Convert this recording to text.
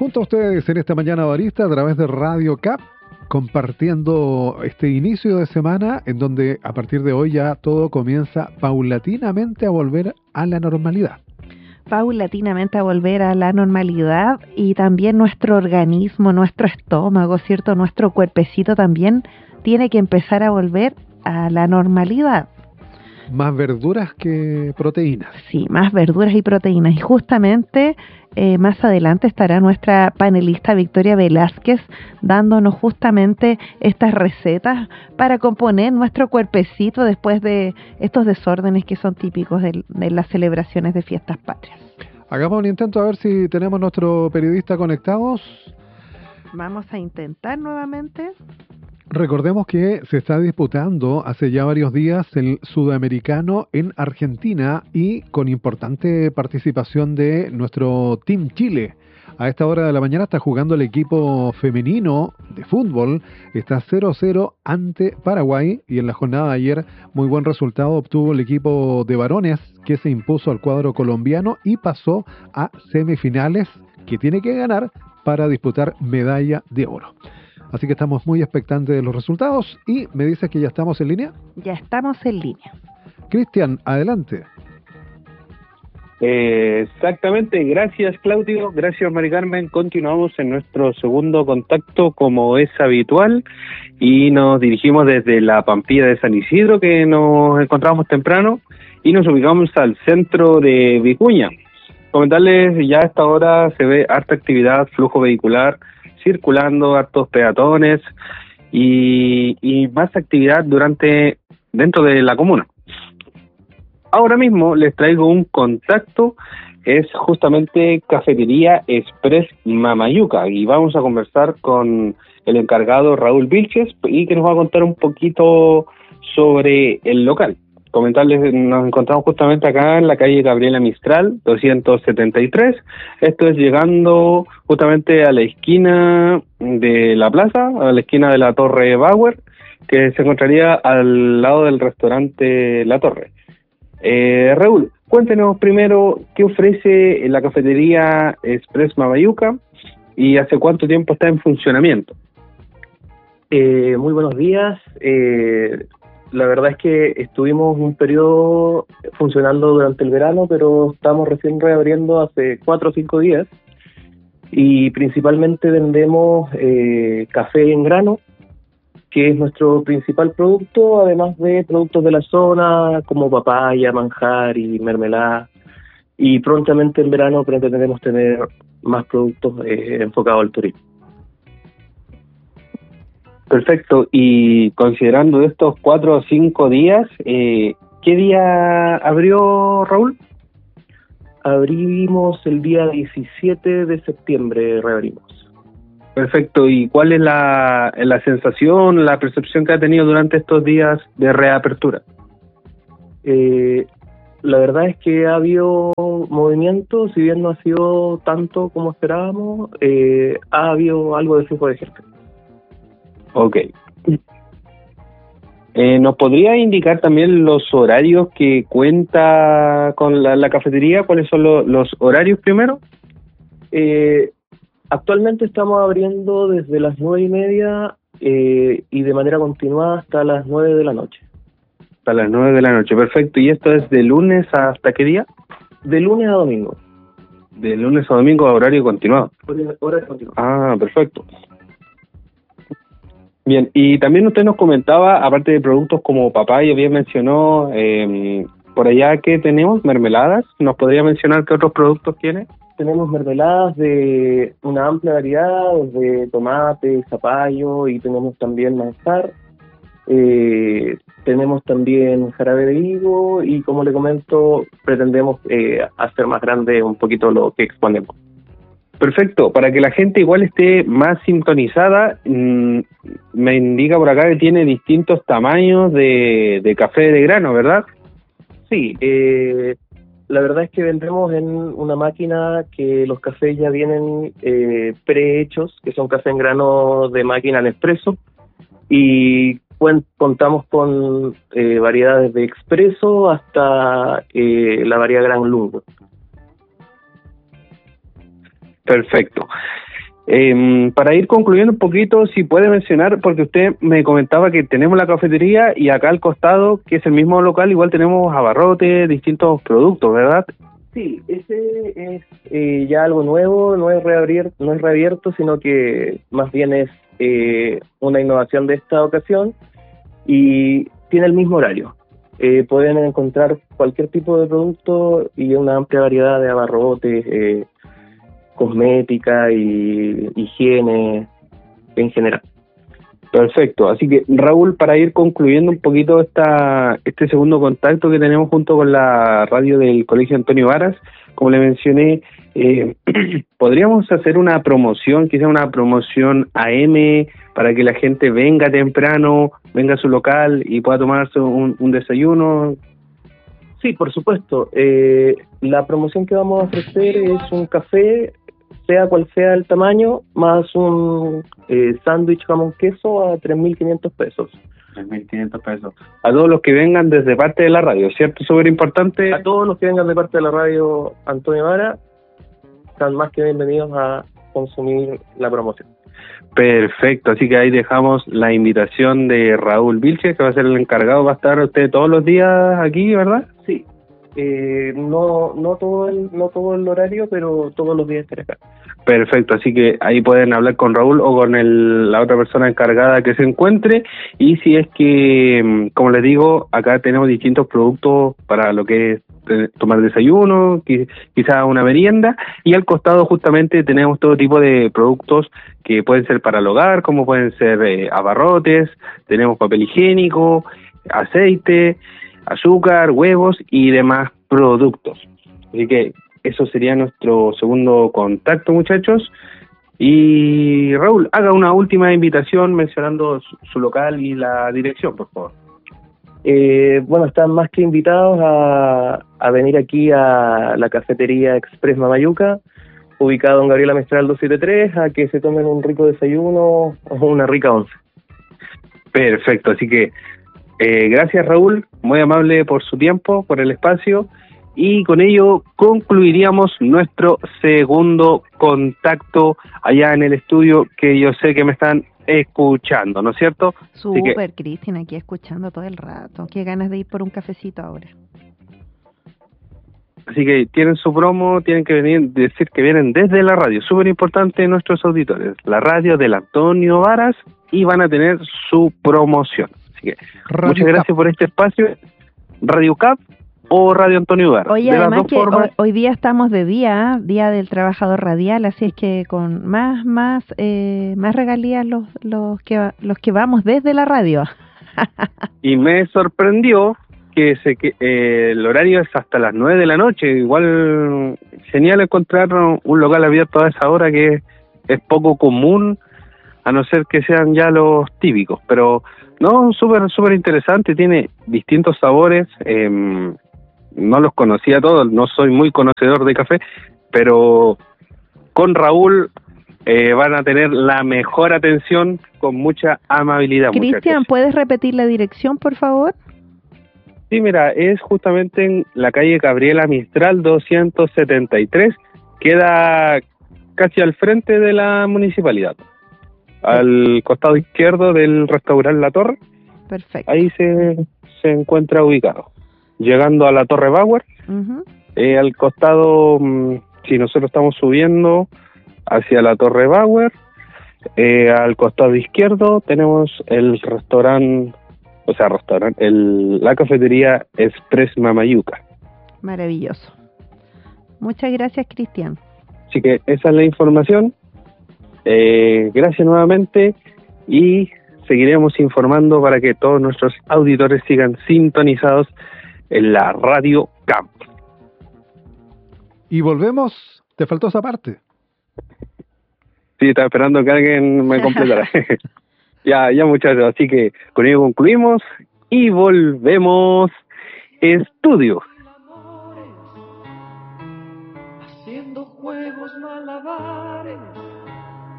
junto a ustedes en esta mañana barista a través de Radio CAP, compartiendo este inicio de semana en donde a partir de hoy ya todo comienza paulatinamente a volver a la normalidad. Paulatinamente a volver a la normalidad, y también nuestro organismo, nuestro estómago, ¿cierto? Nuestro cuerpecito también tiene que empezar a volver a la normalidad. Más verduras que proteínas. Sí, más verduras y proteínas. Y justamente más adelante estará nuestra panelista Victoria Velázquez dándonos justamente estas recetas para componer nuestro cuerpecito después de estos desórdenes que son típicos de las celebraciones de fiestas patrias. Hagamos un intento a ver si tenemos nuestro periodista conectados. Vamos a intentar nuevamente. Recordemos que se está disputando hace ya varios días el Sudamericano en Argentina y con importante participación de nuestro Team Chile. A esta hora de la mañana está jugando el equipo femenino de fútbol, está 0-0 ante Paraguay, y en la jornada de ayer muy buen resultado obtuvo el equipo de varones, que se impuso al cuadro colombiano y pasó a semifinales, que tiene que ganar para disputar medalla de oro. Así que estamos muy expectantes de los resultados. Y me dices que ya estamos en línea. Ya estamos en línea. Cristian, adelante. Exactamente, gracias Claudio, gracias Mari Carmen. Continuamos en nuestro segundo contacto como es habitual y nos dirigimos desde la Pampilla de San Isidro, que nos encontramos temprano, y nos ubicamos al centro de Vicuña. Comentarles, ya a esta hora se ve harta actividad, flujo vehicular circulando, hartos peatones y más actividad dentro de la comuna. Ahora mismo les traigo un contacto, es justamente Cafetería Express Mamayuca, y vamos a conversar con el encargado Raúl Vilches, y que nos va a contar un poquito sobre el local. Comentarles, nos encontramos justamente acá en la calle Gabriela Mistral, 273. Esto es llegando justamente a la esquina de la plaza, a la esquina de la Torre Bauer, que se encontraría al lado del restaurante La Torre. Raúl, cuéntenos primero qué ofrece la Cafetería Express Mamayuca y hace cuánto tiempo está en funcionamiento. Muy buenos días. La verdad es que estuvimos un periodo funcionando durante el verano, pero estamos recién reabriendo hace 4 o 5 días, y principalmente vendemos café en grano, que es nuestro principal producto, además de productos de la zona como papaya, manjar y mermelada, y prontamente en verano pretendemos tener más productos enfocados al turismo. Perfecto, y considerando estos 4 o 5 días, ¿qué día abrió, Raúl? Abrimos el día 17 de septiembre, reabrimos. Perfecto, ¿y cuál es la sensación, la percepción que ha tenido durante estos días de reapertura? La verdad es que ha habido movimiento, si bien no ha sido tanto como esperábamos, ha habido algo de flujo de gente. Ok. ¿Nos podría indicar también los horarios que cuenta con la cafetería? ¿Cuáles son los horarios primero? Actualmente estamos abriendo desde las 9:30 y de manera continuada hasta las 9 de la noche. Hasta las 9 de la noche, perfecto. ¿Y esto es de lunes hasta qué día? De lunes a domingo. De lunes a domingo a horario continuado. Horario continuado. Ah, perfecto. Bien, y también usted nos comentaba, aparte de productos como papaya, bien mencionó, por allá que tenemos mermeladas, ¿nos podría mencionar qué otros productos tiene? Tenemos mermeladas de una amplia variedad, de tomate, zapallo, y tenemos también manjar, tenemos también jarabe de higo, y como le comento, pretendemos hacer más grande un poquito lo que exponemos. Perfecto, para que la gente igual esté más sintonizada, me indica por acá que tiene distintos tamaños de café de grano, ¿verdad? Sí, la verdad es que vendemos en una máquina que los cafés ya vienen prehechos, que son café en grano de máquina Nespresso, y contamos con variedades de expreso hasta la variedad Gran Lungo. Perfecto. Para ir concluyendo un poquito, si puede mencionar, porque usted me comentaba que tenemos la cafetería y acá al costado, que es el mismo local, igual tenemos abarrotes, distintos productos, ¿verdad? Sí, ese es ya algo nuevo, no es reabierto, sino que más bien es una innovación de esta ocasión y tiene el mismo horario. Pueden encontrar cualquier tipo de producto y una amplia variedad de abarrotes, cosmética y higiene en general. Perfecto, así que Raúl, para ir concluyendo un poquito este segundo contacto que tenemos junto con la radio del Colegio Antonio Varas, como le mencioné, podríamos hacer una promoción, quizá una promoción AM, para que la gente venga temprano, venga a su local y pueda tomarse un desayuno. Sí, por supuesto. La promoción que vamos a ofrecer es un café, sea cual sea el tamaño, más un sándwich jamón queso a 3.500 pesos. 3.500 pesos. A todos los que vengan desde parte de la radio, ¿cierto? Súper importante. A todos los que vengan de parte de la radio Antonio Vara, están más que bienvenidos a consumir la promoción. Perfecto, así que ahí dejamos la invitación de Raúl Vilches, que va a ser el encargado. Va a estar usted todos los días aquí, ¿verdad? Sí. No todo el horario, pero todos los días estaré acá. Perfecto, así que ahí pueden hablar con Raúl o con la otra persona encargada que se encuentre. Y si es que, como les digo, acá tenemos distintos productos para lo que es tomar desayuno, quizás una merienda, y al costado justamente tenemos todo tipo de productos que pueden ser para el hogar, como pueden ser abarrotes, tenemos papel higiénico, aceite, azúcar, huevos y demás productos. Así que eso sería nuestro segundo contacto, muchachos. Y Raúl, haga una última invitación mencionando su local y la dirección, por favor. Bueno, están más que invitados a venir aquí a la cafetería Express Mamayuca, ubicado en Gabriela Mistral 273, a que se tomen un rico desayuno o una rica once. Perfecto, así que gracias Raúl, muy amable por su tiempo, por el espacio, y con ello concluiríamos nuestro segundo contacto allá en el estudio, que yo sé que me están escuchando, ¿no es cierto? Súper, Cristian, aquí escuchando todo el rato. Qué ganas de ir por un cafecito ahora. Así que tienen su promo, tienen que venir, decir que vienen desde la radio, súper importante nuestros auditores, la radio del Antonio Varas, y van a tener su promoción. Así que Radio muchas gracias Cap. por este espacio, Radio Cap o Radio Antonio Varas. Oye, de las además dos que formas. hoy día estamos de día del trabajador radial, así es que con más regalías los que vamos desde la radio. Y me sorprendió que el horario es hasta las 9 de la noche. Igual genial encontrar un local abierto a esa hora, que es poco común, a no ser que sean ya los típicos. Pero no, súper interesante, tiene distintos sabores. No los conocía todos, no soy muy conocedor de café, pero con Raúl van a tener la mejor atención, con mucha amabilidad. Cristian, ¿puedes repetir la dirección, por favor? Sí, mira, es justamente en la calle Gabriela Mistral 273, queda casi al frente de la municipalidad, al costado izquierdo del restaurante La Torre. Perfecto. Ahí se encuentra ubicado. Llegando a la Torre Bauer, al costado, si nosotros estamos subiendo hacia la Torre Bauer, al costado izquierdo tenemos el restaurante, la cafetería Express Mamayuca. Maravilloso. Muchas gracias, Cristian. Así que esa es la información. Gracias nuevamente y seguiremos informando para que todos nuestros auditores sigan sintonizados en la Radio Camp. Y volvemos, te faltó esa parte. Sí, estaba esperando que alguien me completara. ya muchachos, así que con ello concluimos y volvemos. Estudio.